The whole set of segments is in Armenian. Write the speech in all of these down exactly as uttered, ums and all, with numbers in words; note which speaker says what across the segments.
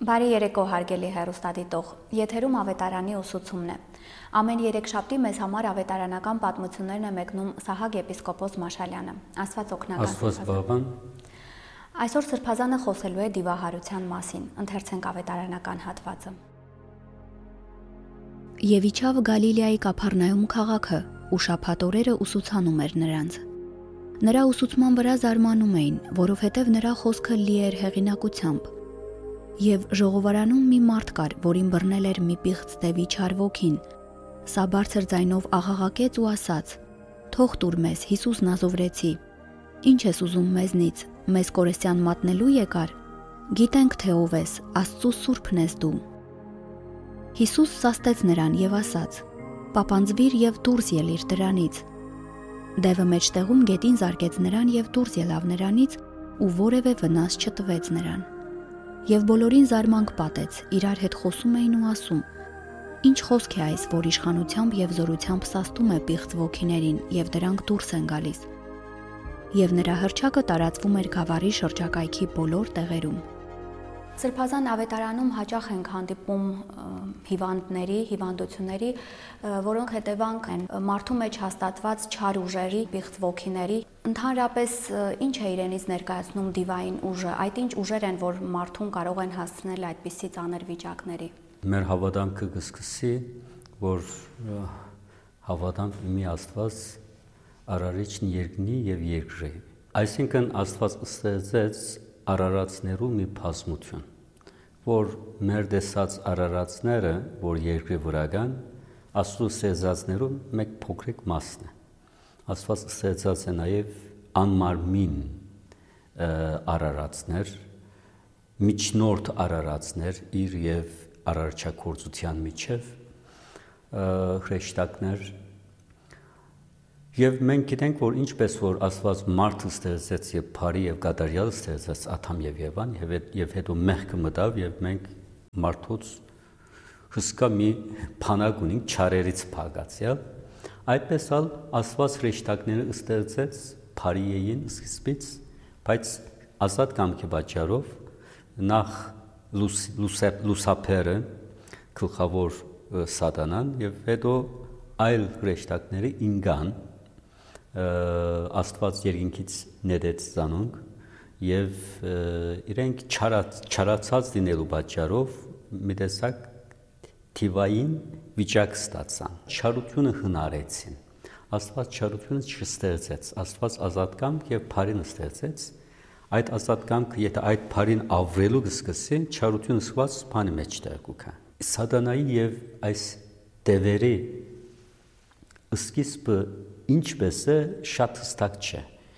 Speaker 1: Բարի երեկո հարգելի հեռուստադիտող, եթերում ավետարանի ուսուցումն է։ Ամեն երեքշաբթի մեզ համար ավետարանական պատմություններն է մեկնում Սահակ եպիսկոպոս Մաշալյանը։ Աստված օգնական։
Speaker 2: Աստված բավան։
Speaker 1: Այսօր Սրբազանը խոսելու է դիվահարության մասին, ընթերցենք ավետարանական հատվածը։ Եվ իջավ Գալիլեայի Կափառնայում քաղաքը, ու շաբաթ օրերը ուսուցանում էր նրանց։ Նրա ուսուցման վրա զարմանում էին, որովհետև նրա խոսքը լի էր հեղինակությամբ։ Եվ ժողովարանում մի մարդ կար, որին բռնել էր մի պիղծ դևի չար ոգին։ Սա բարձր ձայնով աղաղակեց ու ասաց. «Թող տուր մեզ, Հիսուս Նազովրեցի, ինչ ես ուզում մեզնից, մեզ կորեսյան մատնելու եկար։ Գիտենք, թե ով ես, Աստծու սուրբն ես դու»։ Հիսուս սաստեց նրան եւ ասաց. «Պապանձվիր եւ դուրս ելիր դրանից»։ Դևը մեջտեղում գետին զարկեց նրան եւ դուրս ելավ նրանից ու որևէ վնաս չտվեց նրան։ Եվ բոլորին զարմանք պատեց, իրար հետ խոսում էին ու ասում. «Ինչ խոսք է այս, որ իշխանությամբ եւ զորությամբ սաստում է պիղծ ոգիներին եւ դրանք դուրս են գալիս»։ Եվ նրա հռչակը տարածվում էր գավառի շրջակայքի բոլոր տեղերում։ Սրբազան ավետարանում հաճախ ենք հանդիպում հիվանդների, հիվանդությունների, որոնք հետևանք են մարդու մեջ հաստատված չար ուժերի, պիղծ ոգիների։ Ընդհանրապես ինչ է իրենից ներկայացնում դիվային ուժը, այդ ինչ ուժեր են, որ մարդուն կարող են հասցնել այդպիսի ծանր վիճակների։
Speaker 2: Մեր հավատամքը կսկսի, որ հավատանք մի Աստված արարիչն երկնի եւ երկրի։ Այսինքն Աստված ստեղծեց արարածներու մի բազմություն, որ մեր տեսած արարածները, որ երկրի վրա կան, Աստծո ստեղծածներու մեկ փոքրիկ մասն է։ Աստված ստեղծած է նաև անմարմին արարածներ, միջնորդ արարածներ իր եւ արարչագործության միջև հրեշտակներ։ Եվ մենք գիտենք, որ ինչպես որ Աստված մարդը ստեղծեց եւ բարի եւ կատարյալ ստեղծեց Ադամ եւ Եվան, եւ հետո մեղքը մտավ եւ մենք մարդոց հսկա մի փանակ ունենք չարերից փակացյալ, այդպես ալ Աստված հրեշտակները ստեղծեց բարի էին սկզբից, բայց ազատ կամքի պատճառով նախ լուսապերը գլխավոր սատանան եւ հետո այլ հրեշտակները ինգան Աստված երկինքից նետեց ծանոք եւ իրենք չարացած լինելու պատճառով մի տեսակ թիվային վիճակ ստացան։ Չարությունը հնարեցին։ Աստված չարությունը չստեղծեց, Աստված ազատկամք եւ բարին ստեղծեց։ Այդ ազատկամքը, եթե այդ բարին ավրելու կսկսի, չարությունը սված բանի մեջտեղ կուքա։ Սատանայի եւ այս դևերի սկիզբը ինչպես է շատ հստակ չէ։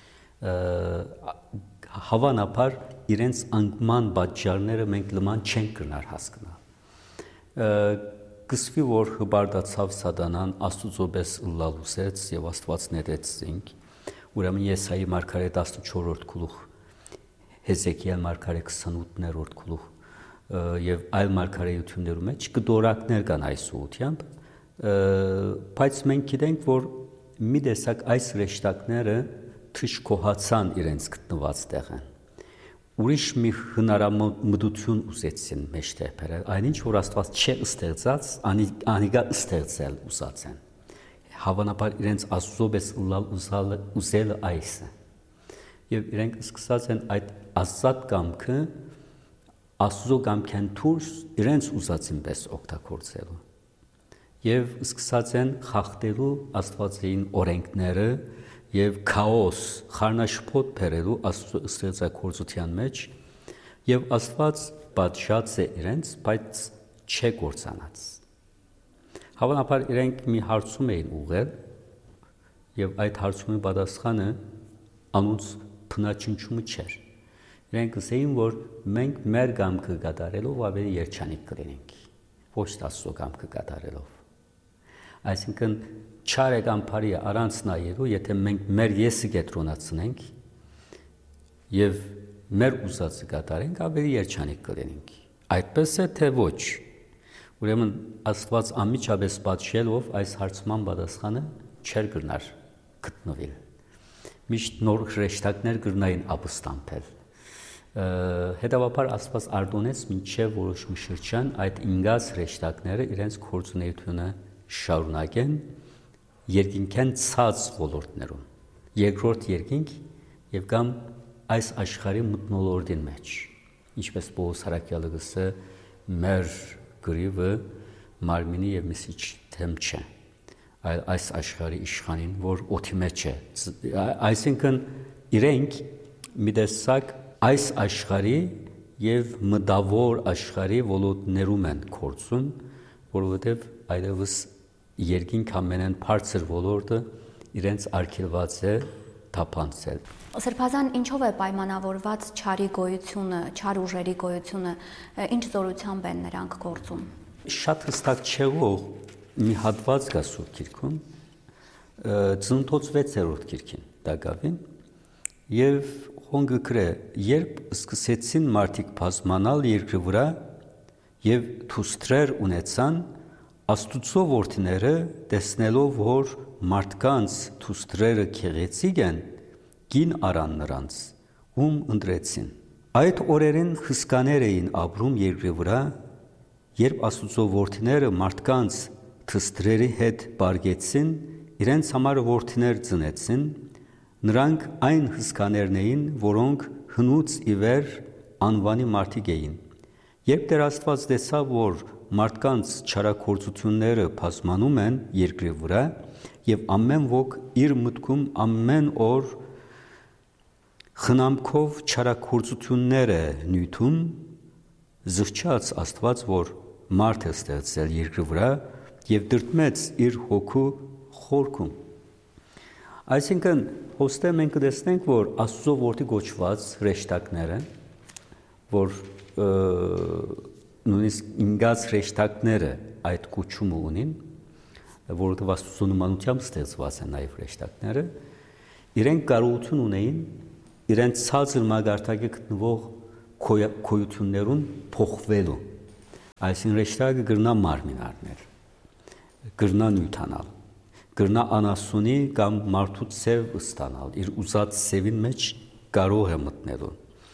Speaker 2: Հավանաբար իրենց անկման պատճառները մենք լման չենք կրնար հասկանալ։ Կսվի որ հբարդացավ սատանան Աստուծո պես ըլլալուսեց եւ Աստված նետեց ինք։ Ուրեմն Եսայի մարգարե տասնչորրորդ գլուխ, Հեզեկիել մարգարե քսանութերորդ գլուխ եւ այլ մարգարեություններում մեջ կդորակներ կան այս ուղությամբ, բայց մենք գիտենք որ մի տեսակ այս հրեշտակները թշկոհացան իրենց գտնված տեղը։ Ուրիշ մի հնարամտություն ուզեցին մեջտեղ բերել, այնինչ որ Աստված չէ ստեղծած, անիգա ստեղծել ուզած են։ Հավանաբար իրենց Աստծո պես ըլլալ ուզելը այս է։ Եվ իրենք սկսած են այդ ազատ կամքը Աստծո կամքեն դուրս իրենց ուզածին պես օգտագործելու։ Եվ սկսած են խախտելու Աստվածային օրենքները եւ քաոս, խառնաշփոթ բերելու Աստծո ստեղծագործության մեջ, եւ Աստված պատժած է իրենց, բայց չէ կործանած։ Հավանաբար իրենք մի հարցում էին ուղղել, եւ այդ հարցումի պատասխանը անոնց փնաչնչումը չէր։ Իրենք ասեին, որ մենք մեր կամքը կատարելով ավելի երջանիկ կլինենք, ոչ Աստծո կամքը կատարելով։ Այսինքն չար եկան բարի առանց նայելու, եթե մենք մեր եսը կենտրոնացնենք եւ մեր ուզածը կատարենք, ավելի երջանիկ կլինենք։ Այդպես է թե ոչ։ Ուրեմն Աստված անմիջապես պատժելով այս հարցման պատասխանը չէր գտնար գտնվել։ Միշտ նոր հրեշտակներ կրնային ապստամբել։ Հետևաբար Աստված արտոնեց մինչև որոշ շրջան այդ ինգաց հրեշտակները իրենց գործունեությունը շարունակեն երկինքյան ցած ոլորտներում, երկրորդ երկինք եւ կամ այս աշխարհի մթնոլորտին մեջ, ինչպես Պողոս Հարաքյալը գսե մեր գրիվը մարմինի եւ միսիչ թեմ չէ, այլ այս աշխարհի իշխանին, որ օդի մեջ է, այսինքն իրենք մի տեսակ այս աշխարհի եւ մտավոր աշխարհի ոլորտներում են կորցում, որովհետեւ այդպես երկինք ամենեն բարձր ոլորտը իրենց արգելված է թափանցել։
Speaker 1: Սրբազան ինչով է պայմանավորված չարի գոյությունը, չար ուժերի գոյությունը, ինչ զորությամբ են նրանք գործում։
Speaker 2: Շատ հստակ չեղող մի հատված կա Սուրբ Գիրքում, Ծննդոց վեցերորդ գիրքին դակավին, եւ հոնգը գրե, երբ սկսեցին մարդիկ բազմանալ երկրի վրա եւ թուստրեր ունեցան, Աստուծո որդիները տեսնելով, որ մարդկանց թուստրերը քեղեցիկ են, գին արան նրանց, ում ընտրեցին։ Այդ օրերին հսկաներ էին ապրում երկրի վրա, երբ Աստուծո որդիները մարդկանց թուստրերի հետ բարգեցին, իրենց համար որդիներ ծնեցին, նրանք այն հսկաներն էին, որոնք հնուց ի վեր անվանի մարդիկ էին։ Երբ Տեր Աստված տեսավ, որ մարդկանց չարագործությունները բազմանում են երկրի վրա եւ ամեն ոք իր մտքում ամեն օր խնամքով չարագործություններ է նյութում, զղջաց Աստված, որ մարդ է ստեղծել երկրի վրա եւ դրդմեց իր հոգու խորքում։ Այսինքն հոստե մենք կտեսնենք, որ Աստծո որդի գոչված հրեշտակները, որ նույնիսկ ինգաց հրեշտակները այդ կոչումը ունին, որովհետև Աստծո նմանությամբ ստեղծված են նաև հրեշտակները, իրենք կարողություն ունեին իրենց ցածր մագարտակի գտնվող քոյություններուն փոխվելու։ Այսինքն հրեշտակը գրնա մարմին առնել, գրնա նյութանալ, գրնա անասունի կամ մարդու ցև ստանալ, իր ուզած ցևին մեջ կարող է մտնելու։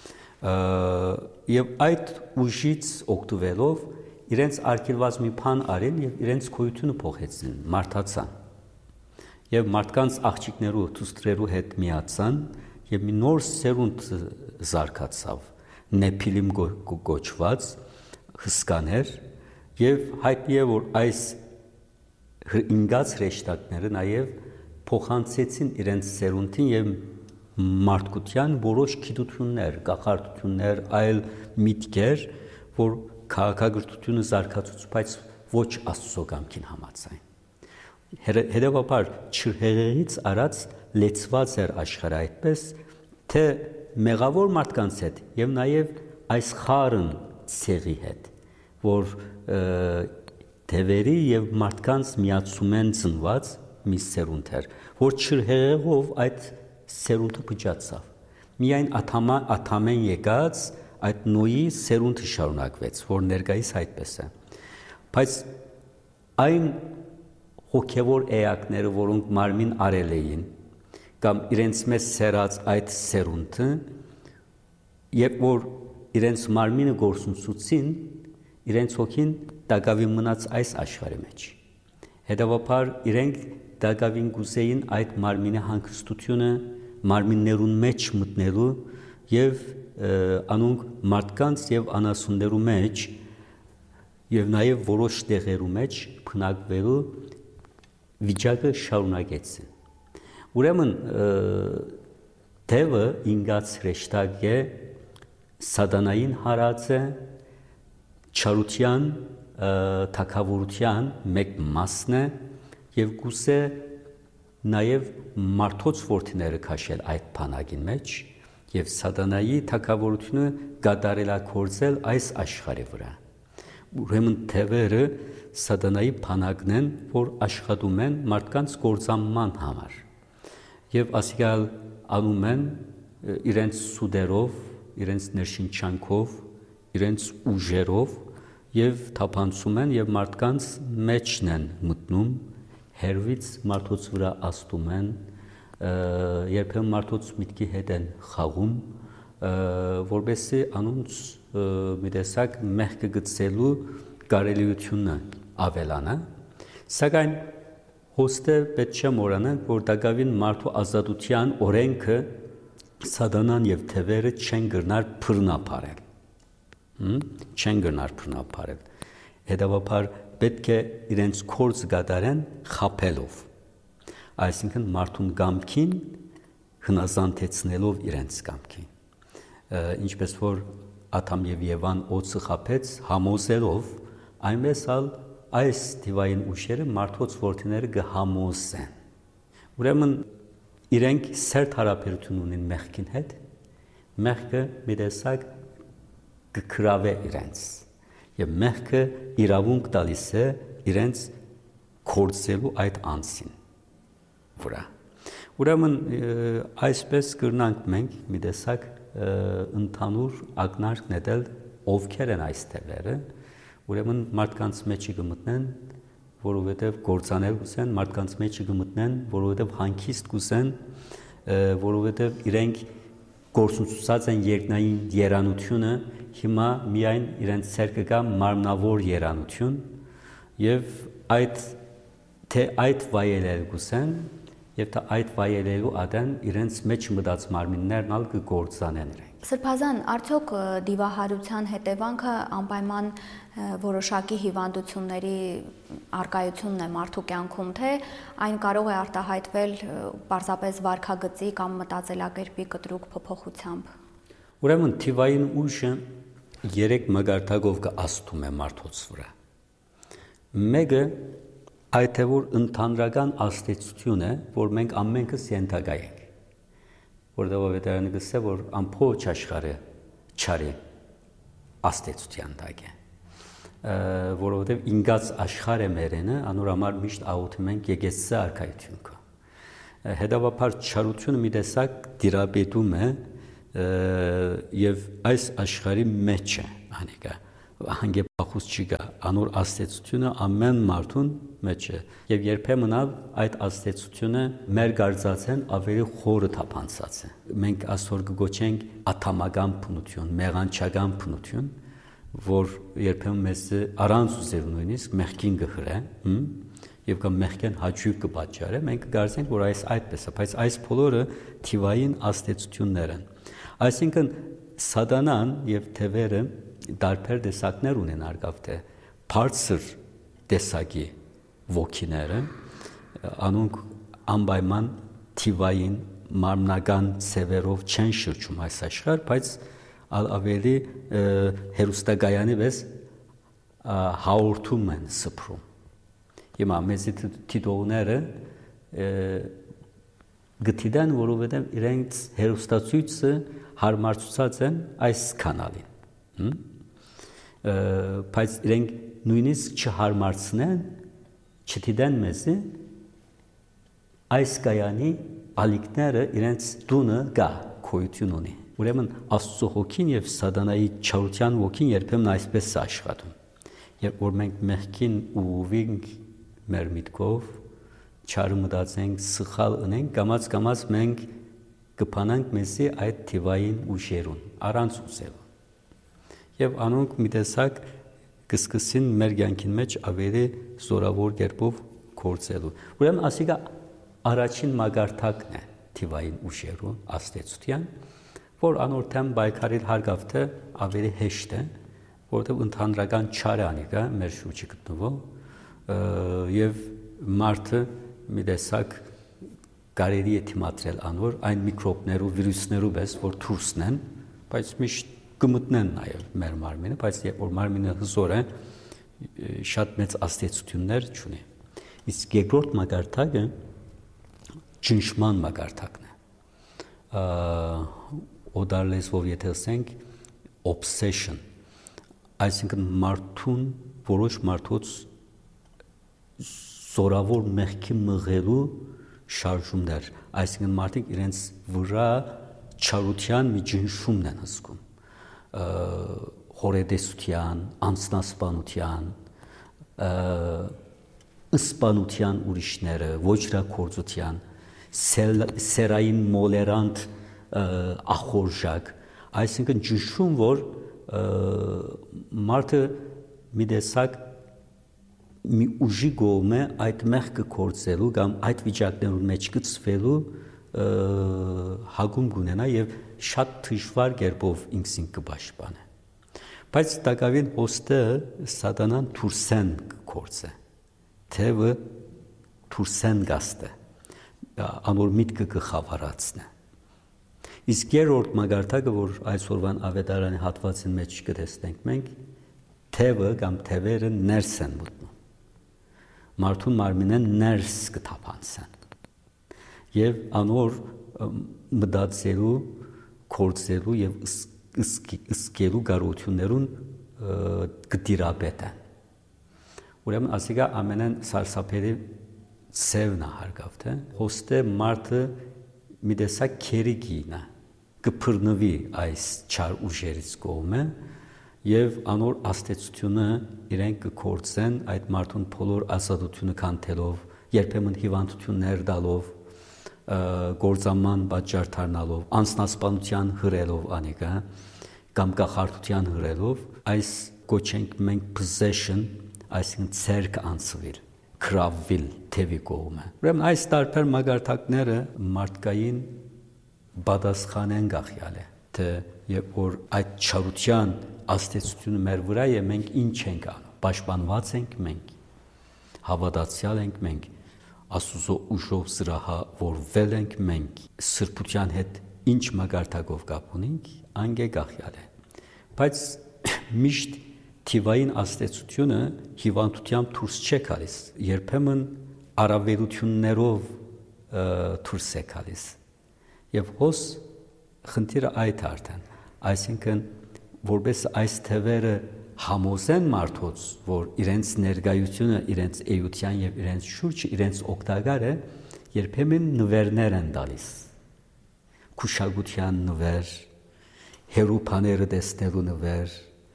Speaker 2: Եվ այդ ուժից օգտվելով իրենց արգելված մի բան արին եւ իրենց քոյությունը փոխեցին, մարդացան։ Եվ մարդկանց աղջիկներու թուստրերու հետ միացան եւ մի նոր սերունդ զարգացավ, նեփիլիմ գոչված հսկաներ եւ հայտնի է, որ այս ինգաց հրեշտակները նաեւ փոխանցեցին իրենց սերունդին եւ մարդկության որոշ գիտություններ, կախարդություններ, այլ միտքեր, որ քաղաքագրությունը զարգացուց, բայց ոչ Աստծո կամքին համաձայն։ Հետևաբար չհեղեղից արած լեցված էր աշխարհը այդպես, թե մեղավոր մարդկանց հետ եւ նաեւ այս խարն ցեղի հետ, որ թևերի եւ մարդկանց միացում են ծնված մի սերունդ էր, որ չհեղեղով այդ սերունդը փճացավ։ Միայն աթամեն եկած այդ նոյի սերունդը շարունակվեց, որ ներկայիս այդպես է։ Բայց այն հոգևոր էակները, որոնք մարմին արել էին, կամ իրենց մեզ սերած այդ սերունդը, երբ որ իրենց մարմինը գործունեություն, իրենց հոգին դակավին մնաց այս աշխարհի մեջ։ Հետևաբար իրենք դակավին գուզեին այդ մարմինի հանգստությունը մարմիններուն մեջ մտնելու եւ անոնք մարդկանց եւ անասուններու մեջ եւ նաեւ որոշ տեղերու մեջ փնակվելու վիճակը շարունակեցին։ Ուրեմն թևը ինգաց հրեշտակ է, սատանային հարած է, չարության, թագավորության մեկ մասն է եւ գուսե նաև մարդոց որդիները քաշել այդ բանակին մեջ եւ սատանայի թագավորությունը գադարելակորձել այս աշխարհի վրա։ Ուրեմն թևերը սատանայի բանակն են, որ աշխատում են մարդկանց գործանման համար եւ ասիգալ անում են իրենց սուդերով, իրենց ներշնչանքով, իրենց ուժերով եւ թափանցում են եւ մարդկանց մեջն են մտնում, հերվից մարդոց վրա աստում են, երբեմն մարդոց միտքի հետ են խաղում, որբեսի անոնց մի տեսակ մեղքը գծելու կարելիությունը ավելանա, սակայն հոստը պետք չէ մոռանանք, որ դակավին մարդու ազատության օրենքը սատանան եւ թևերը չեն գնար բռնապարել, չեն գնար բռնապարել, հետեւաբար պետք է իրենց կորձ գադարեն խապելով, այսինքն մարդուն կամքին հնազանդեցնելով իրենց կամքին, ինչպես որ Ադամ եւ Եվան օծը խապեց համոզելով, այնպես ալ այս դիվային ուշերը մարդոց որդիները կհամոզեն, ուրեմն իրենք սերտ հարաբերություն ունեն մեղքին հետ, մեղքը մի տեսակ կգրավե իրենց եւ մեղքը իրավունք տալիս է իրենց կորցելու այդ անձին վրա, ուրեմն այսպես կրնանք մենք մի տեսակ ընդհանուր ակնարկ նետել ովքեր են այս թևերը, ուրեմն մարդկանց մեջի կմտնեն, որովհետև գործանել կուզեն, մարդկանց մեջի կմտնեն, որովհետև հանգիստ կուզեն, որովհետև իրենք գործունեացած են երկնային երանությունը, հիմա միայն իրենց ցերկը կա մարմնավոր երանություն, եւ այդ թե այդ վայելել կուզեն, եւ դա այդ վայելելու ադեն իրենց մեջ մտած մարմիններն ալ կգործանեն իրենք։
Speaker 1: Սրբազան, արդյոք դիվահարության հետևանքը անպայման որոշակի հիվանդությունների արկայությունն է մարդու կյանքում, թե այն կարող է արտահայտվել պարզապես վարքագծի կամ մտածելակերպի կտրուկ փոփոխությամբ։
Speaker 2: Ուրեմն թիվային ուժը երեք մագարտակով կաստում է մարդոց վրա։ Մեկը այդ է որ ընդհանրական աստեցություն է, որ մենք ամենքս ենթակա ենք, որտեղ վետարանը գսե, որ ամբողջ աշխարհը չարի աստեցության տակ է, որովհետև ինգած աշխարհը մերենը անոր համար միշտ աղոթում ենք եկեղեցի արքայություն կա, հետևաբար չարությունը մի տեսակ դիրապետում է եւ այս աշխարհի մեջ է անիկա հանգեպախուս չկա, անոր աստեցությունը ամեն մարդուն մեջ է եւ երբեմն այդ աստեցությունը մեր գարձացեն ավելի խորը թափանցած է։ Մենք այսօր կգոչենք աթամական բնություն, մեղանչական բնություն, որ երբեմն մեզ առանց ուզել նույնիսկ մեղքին գհրե, եւ կամ մեղքեն հաճույք կպատճառե, մենք կգարձենք, որ այս այդպես է, բայց այս բոլորը թիվային աստեցություններ են։ Այսինքն սատանան եւ թևերը տարբեր տեսակներ ունեն արգավթե բարձր տեսակի ոգիները անոնք անպայման թիվային մարմնական ցևերով չեն շրջում այս աշխարհ, բայց ավելի հերոստագայանի վես հաղորդում են սփռում։ Հիմա մեզի թիթողները գտիդան, որովհետև իրենց հերոստացույցը հարմարցուցած են այս կանալին։ Բայց իրենք նույնիսկ չհարմարցնեն, չդիտեն մեզի այս կայանի ալիքները իրենց դունը գա քոյություն ունի։ Ուրեմն Աստծո հոգին եւ սատանայի չարության ոգին երբեմն այսպես է աշխատում։ Երբ որ մենք մեղքին ուղղվենք մեր միտքով, չարը մտածենք, սխալ ունենք, կամաց-կամաց մենք կփանանք մեզի այդ թիվային ուժերուն, առանց ուզելու։ Եվ անոնք մի տեսակ կսկսին մեր կյանքին մեջ ավելի զորավոր կերպով գործելու։ Ուրեմն ասիկա առաջին մագարտակն է թիվային ուժերու աստեցության, որ անորթեմ բայկարիլ հարգավթե ավելի հեշտ է, որովհետև ընդհանրական չար անիկա մեր շուրջը գտնվող եւ մարդը մի տեսակ կարելի է դիմադրել անոր այն միկրոբներու, վիրուսներու պես, որ դուրսն են, բայց միշտ կմտնեն նաև մեր մարմինը, բայց երբ որ մարմինը հզոր է, շատ մեծ աստեցություններ չունի։ Իսկ երկրորդ մագարտակը ճնշման մագարտակն է։ Օդար լեզվով եթե ասենք obsession, այսինքն մարդուն, որոշ մարդոց զորավոր մեղքի մղելու շարժումներ, այսինքն մարդիկ իրենց վրա չարության մի ճնշումն են հսկում։ Հորետեսության, անձնասպանության, ըսպանության ուրիշները, ոչրակորձության, սերային մոլերանտ ախորժակ, Այսինքն ճնշում, որ մարդը մի տեսակ մի ուժի գոմ է այդ մեղքը կործելու կամ այդ վիճակներում մեջ գծվելու հագում կունենա եւ շատ դժվար կերպով ինքսին կպաշտպանե։ Բայց տակավին ոստը սատանան թուրսեն կործե, թևը թուրսեն գաստե, անոր միտքը կխավարացնե։ Իսկ երրորդ մագարտակը, որ այսօրվան ավետարանի հատվածին մեջ կտեսնենք մենք, թևը կամ թևերը ներս են մտնում։ Մարդուն մարմինեն ներս կթափանցեն։ Եվ անոր մտածելու, կործելու եւ ըսկելու կարողություններուն կդիրապետեն։ Ուրեմն ասիկա ամենեն սարսափելի ծևն է հարգավ, թե հոստե մարդը մի տեսակ քերիգինա կփռնվի այս չար ուժերից կողմը եւ անոր աստեցությունը իրենք կկործեն այդ մարդուն բոլոր ազատությունը կանթելով, երբեմն հիվանդություններ տալով, գործաման պատճառ դառնալով, անձնասպանության հրելով անիկա կամ կախարդության հրելով, այս կոչենք մենք possession, այսինքն ցերկ անցվել, կրավվել թևի կողմը։ Ուրեմն այս տարբեր մագարտակները մարդկային բադասխանեն գախյալ է, թե երբ որ այդ չարության աստեցությունը մեր վրա է, մենք ինչ ենք անում, պաշտպանված ենք մենք, հավատացյալ ենք մենք, Աստուծո ուժով զրահավորվել ենք մենք, սրբության հետ ինչ մագարտակով կապ ունենք, անգե գախյալ է։ Բայց միշտ թիվային աստեցությունը հիվանդությամբ դուրս չէ գալիս, երբեմն առավելություններով դուրս է գալիս։ Եվ հոս խնդիրը այդ արդեն, այսինքն որպես այս թևերը համոզեն մարդոց, որ իրենց ներկայությունը, իրենց էության եւ իրենց շուրջը իրենց օգտակար է, երբեմն նվերներ են տալիս։ Քուշագության նվեր, հերու բաները տեսնելու նվեր,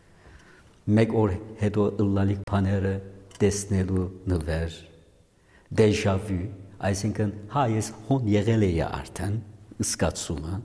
Speaker 2: մեկ օր հետո ըլլալիք բաները տեսնելու նվեր, դեժա վու, այսինքն հա ես հոն եղել էի արդեն, զգացումը,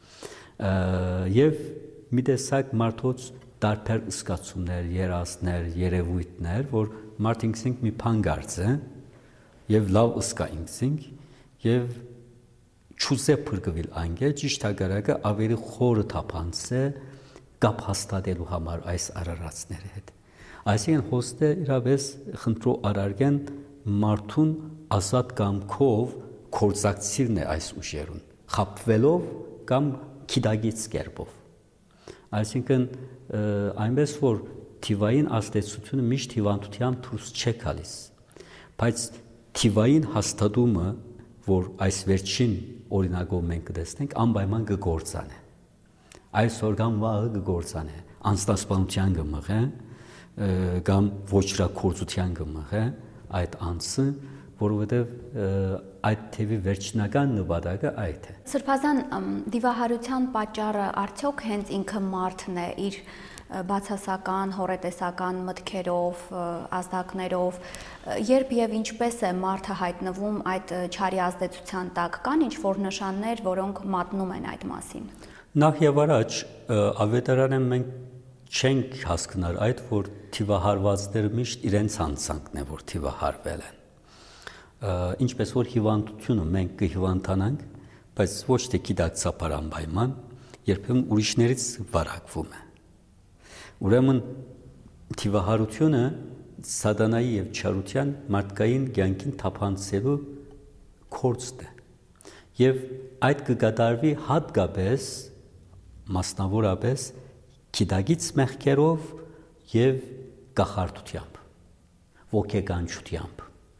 Speaker 2: եւ մի տեսակ մարդոց տարբեր զգացումներ, երազներ, երևույթներ, որ մարդ ինքսինք մի բան գարցե եւ լավ ըսկա ինքսինք եւ չուզե փրկվել անգե ճիշտ հագարակը ավելի խորը թափանցե կապ հաստատելու համար այս արարածների հետ։ Այսինքն հոստը իրավես խնդրո արարգեն մարդուն ազատ կամքով կորցակցիրն է այս ուժերուն, խապվելով կամ քիդագից կերպով։ Այսինքն այնպես որ թիվային աստեցությունը միշտ հիվանդության դուրս չէ գալիս, բայց թիվային հաստատումը, որ այս վերջին օրինակով մենք կտեսնենք, անպայման կգործանե։ Այսօր կամ վաղը կգործանե, անձնասպանության կմղե, կամ ոչրակորձության կմղե այդ անձը, որովհետև այդ թևի վերջնական նպատակը այդ է։
Speaker 1: Սրբազան դիվահարության պատճառը արդյոք հենց ինքը մարդն է իր բացասական, հորետեսական մտքերով, ազդակներով, երբ եւ ինչպես է մարդը հայտնվում այդ չարի ազդեցության տակ, կան ինչ-որ նշաններ, որոնք մատնում են այդ մասին։
Speaker 2: Նախ եւ առաջ ավետարանը մենք չենք հասկնար այդ, որ թիվահարվածները միշտ իրենց անձանքն է, որ թիվահարվել են։ Ինչպես որ հիվանդությունը մենք կհիվանդանանք, բայց ոչ թե գիտակցաբար անպայման, երբեմն ուրիշներից վարակվում է։ Ուրեմն թիվահարությունը սատանայի եւ չարության մարդկային կյանքին թափանցելու կորցն է։ Եվ այդ կկատարվի հատկապես մասնավորապես գիտակից մեղքերով եւ կախարդությամբ, ոգեկանչությամբ,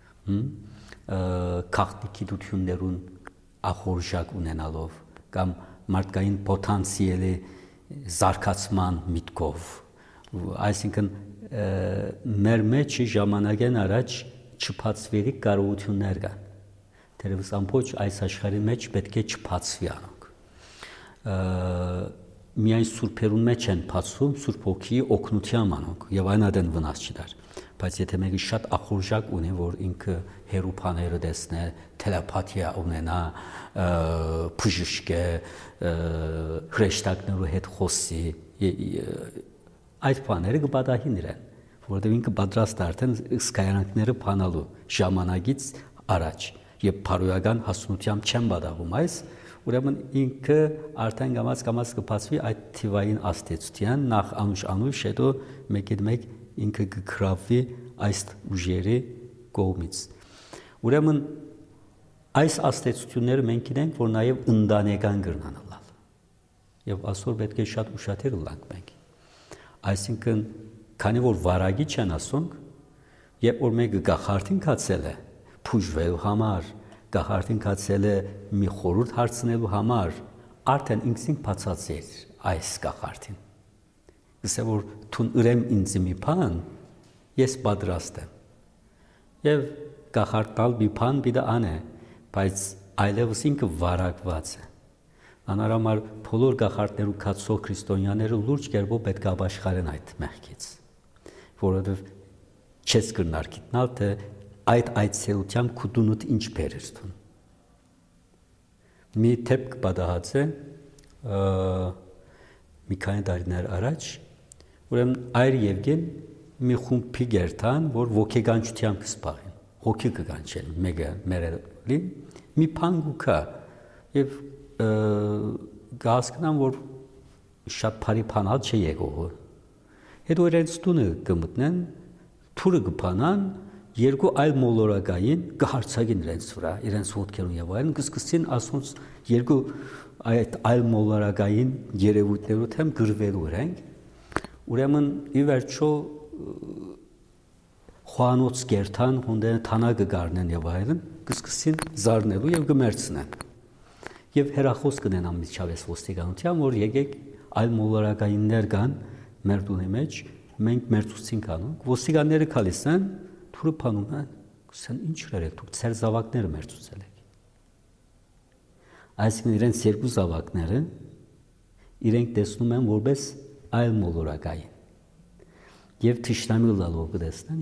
Speaker 2: քաղաքագիտություններուն ախորժակ ունենալով կամ մարդկային պոտենցիալի զարգացման միտքով, այսինքն մեր մեջ ժամանակեն առաջ չփածվելի կարողություններ կան, թերևս ամբողջ այս աշխարհի մեջ պետք է չփածվի անոնք, միայն սուրբերուն մեջ են փածվում Սուրբ Հոգի օգնությամբ անոնք եւ այն ադեն վնաս չդար, բայց եթե մեկը շատ ախորժակ ունի, որ ինքը հերուփաները տեսնե, տելեպաթիա ունենա, բժշկե, հրեշտակներու հետ խոսի, այդ բաները կպատահի նրան, որովհետև ինքը պատրաստ է արդեն սկայարանքները փանալու ժամանակից առաջ եւ բարոյական հասունությամբ չեն պատահում այս, ուրեմն ինքը արդեն կամաց կամաց կբացվի այդ թիվային աստեցության, նախ անուշ-անուշ, հետո մեկ-մեկ ինքը կգրավվի այս ուժերի կողմից։ Ուրեմն այս աստեցությունները մենք գիտենք, որ նաև ընտանեկան կրնան լալ։ Եվ այսօր պետք է շատ ուշադիր լինենք մենք։ Այսինքն, քանի որ վարագի չեն ասոնք, երբ որ մեկը գախարտին կացել է փուժվելու համար, գախարտին կացել է մի խորհուրդ հարցնելու համար, արդեն ինքսին բացացել այս գախարտին։ Գսե որ թուն ուրեմ ինձ մի բան, ես պատրաստ եմ։ Եվ գախարտալ մի բան պիտի անե, բայց այլևս ինքը վարակված է։ Անարամար բոլոր գախարտներու կացող քրիստոնյաները լուրջ կերպով պետք է ապաշխարեն այդ մեղքից, որովհետև չես կրնար գիտնալ, թե այդ այցելությամբ քուդունուտ ինչ բերես տուն։ Մի դեպք պատահած է մի քանի տարիներ առաջ, ուրեմն այր Եվգեն մի խումբի գերտան, որ ոգեգանչությամբ կսպաղեն, հոգի կգանչեն, մեկը մերելի, մի բան գուքա եւ գասկնան, որ շատ բարի բանալ չէ եկող։ Հետո իրենց տունը կմտնեն, թուրը կփանան, երկու այլ մոլորակային կհարցակին իրենց վրա, իրենց ոտքերուն եւ այլն, կսկսին ասոնց երկու այդ այլ մոլորակային երևույթներով թեմ գրվելու իրենք։ Ուրեմն ի վերջո խոանոց գերտան, հոնդեն թանակը գարնեն եւ այլն, կսկսին զարնելու եւ կմերցնեն։ Եվ հերախոս կնեն ամիջավես ոստիկանության, որ եկեք այլ մոլորակայիններ կան մեր տունի մեջ, մենք մերձուցին կանոնք, ոստիկանները քալիս են, թուրը փանում են, կսեն ինչ երեք, դուք ծեր զավակները մերձուցել եք։ Այսինքն իրենց երկու զավակները իրենք տեսնում են որպես այլ մոլորակային։ Եվ թշնամի լալով կտեսնեն